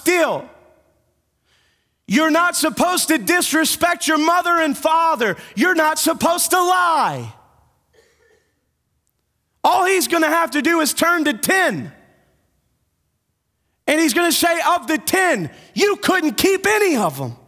steal. You're not supposed to disrespect your mother and father. You're not supposed to lie. All he's going to have to do is turn to 10. And he's going to say, of the 10, you couldn't keep any of them.